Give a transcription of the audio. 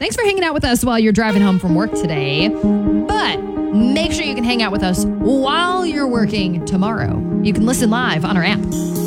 Thanks for hanging out with us while you're driving home from work today. But make sure you can hang out with us while you're working tomorrow. You can listen live on our app.